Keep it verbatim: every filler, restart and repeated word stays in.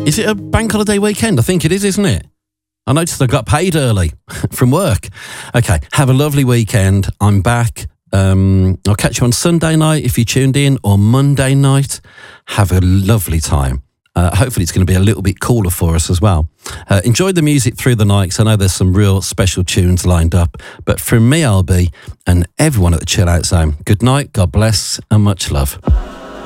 Is it a bank holiday weekend? I think it is, isn't it? I noticed I got paid early from work. Okay, have a lovely weekend. I'm back. Um, I'll catch you on Sunday night if you tuned in, or Monday night. Have a lovely time. Uh, hopefully it's going to be a little bit cooler for us as well. Uh, enjoy the music through the night, 'cause I know there's some real special tunes lined up. But from me, L B, and everyone at the Chill Out Zone, good night, God bless, and much love.